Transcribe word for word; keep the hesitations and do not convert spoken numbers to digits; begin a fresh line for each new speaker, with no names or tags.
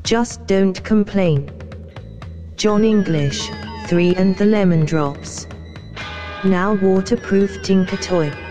Just don't complain. John English, three and the Lemon Drops. Now waterproof Tinker Toy.